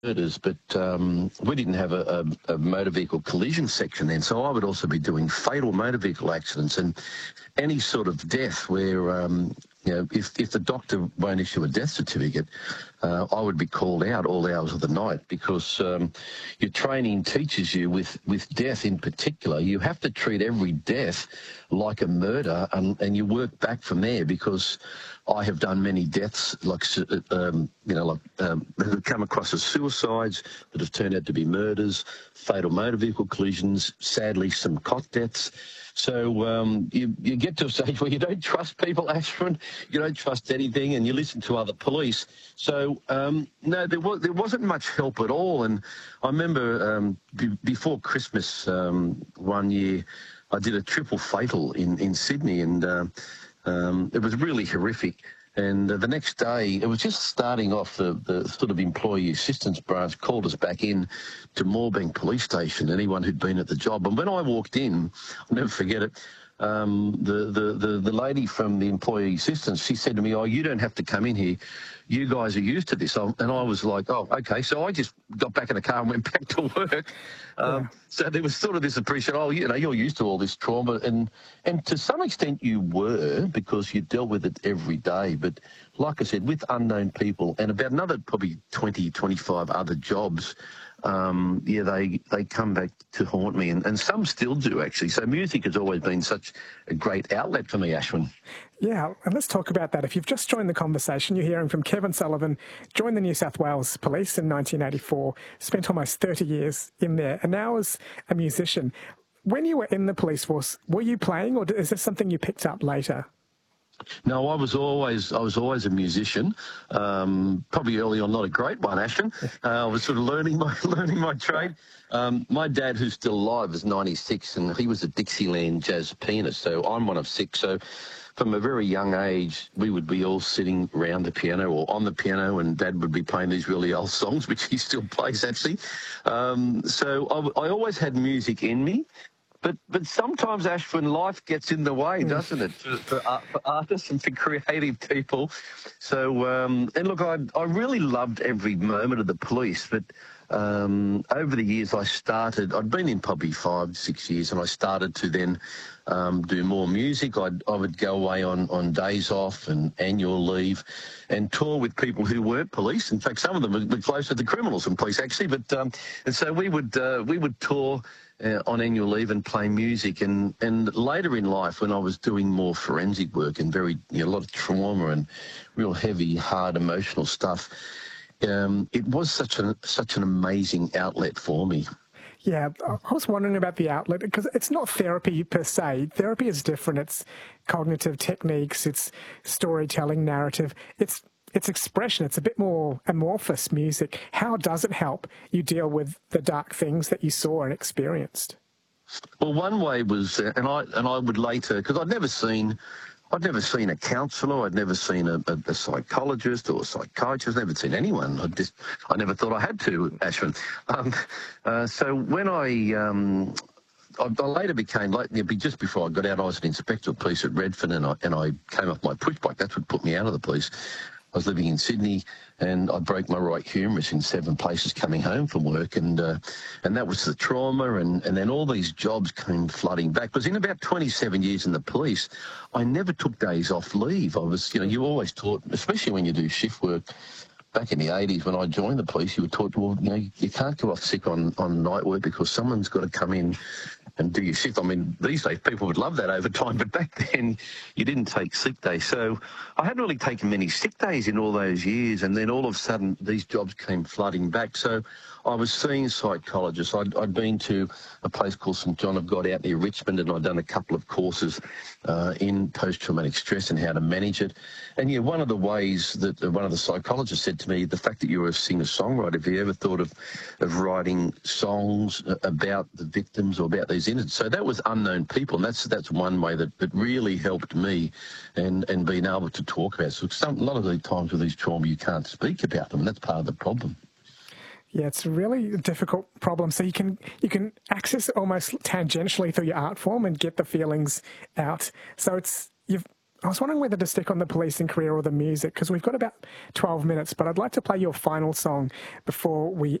murders, but we didn't have a motor vehicle collision section then, so I would also be doing fatal motor vehicle accidents and any sort of death where, if the doctor won't issue a death certificate, I would be called out all hours of the night because your training teaches you with death in particular, you have to treat every death like a murder and you work back from there because I have done many deaths that have come across as suicides that have turned out to be murders, fatal motor vehicle collisions, sadly some cot deaths. So you get to a stage where you don't trust people, Ashwin, you don't trust anything, and you listen to other police. So, no, there wasn't much help at all. And I remember before Christmas one year, I did a triple fatal in Sydney, and it was really horrific. And the next day, it was just starting off, the sort of employee assistance branch called us back in to Moorebank Police Station, anyone who'd been at the job. And when I walked in, I'll never forget it, the lady from the employee assistance, she said to me, "Oh, you don't have to come in here. You guys are used to this." And I was like, "Oh, okay." So I just got back in the car and went back to work. So there was sort of this impression, oh, you're used to all this trauma. And to some extent you were, because you dealt with it every day. But like I said, with unknown people and about another probably 20, 25 other jobs, they come back to haunt me, and some still do, actually. So music has always been such a great outlet for me, Ashwin. Yeah, and let's talk about that. If you've just joined the conversation, you're hearing from Kevin Sullivan, joined the New South Wales Police in 1984, spent almost 30 years in there, and now as a musician. When you were in the police force, were you playing, or is this something you picked up later? No, I was always a musician. Probably early on, not a great one, Ashton. I was sort of learning my trade. My dad, who's still alive, is 96, and he was a Dixieland jazz pianist. So I'm one of six. So from a very young age, we would be all sitting around the piano or on the piano, and Dad would be playing these really old songs, which he still plays actually. So I always had music in me. But sometimes, Ashwin, life gets in the way, doesn't it, for artists and for creative people? So, and look, I really loved every moment of the police, but over the years I'd been in probably 5, 6 years, and I started to then do more music. I would go away on days off and annual leave and tour with people who weren't police. In fact, some of them were closer to criminals than police, actually. But and so we would tour on annual leave and play music. And later in life, when I was doing more forensic work and a lot of trauma and real heavy, hard, emotional stuff, it was such an amazing outlet for me. Yeah, I was wondering about the outlet, because it's not therapy per se. Therapy is different. It's cognitive techniques, it's storytelling, narrative, it's expression. It's a bit more amorphous music. How does it help you deal with the dark things that you saw and experienced? Well, one way was, and I would later, because I'd never seen a counsellor, I'd never seen a psychologist or a psychiatrist, never seen anyone. I never thought I had to, Ashwin. So when I later became, just before I got out, I was an inspector of police at Redfern, and I came off my push bike. That's what put me out of the police. I was living in Sydney, and I broke my right humerus in 7 places coming home from work, and that was the trauma, and then all these jobs came flooding back. Because in about 27 years in the police, I never took days off leave. I was, you always taught, especially when you do shift work. Back in the 80s, when I joined the police, you were taught, well, you can't go off sick on night work because someone's got to come in and do your shift. I mean, these days people would love that overtime, but back then you didn't take sick days. So I hadn't really taken many sick days in all those years, and then all of a sudden these jobs came flooding back. So I was seeing psychologists. I'd been to a place called St John of God out near Richmond, and I'd done a couple of courses in post-traumatic stress and how to manage it. And yeah, one of the ways that one of the psychologists said to me, the fact that you're a singer-songwriter, have you ever thought of writing songs about the victims or about these incidents? So that was unknown people, and that's one way that really helped me and being able to talk about it. So a lot of the times with these trauma, you can't speak about them, and that's part of the problem. Yeah, it's a really difficult problem. So you can access it almost tangentially through your art form and get the feelings out. So I was wondering whether to stick on the policing career or the music, because we've got about 12 minutes, but I'd like to play your final song before we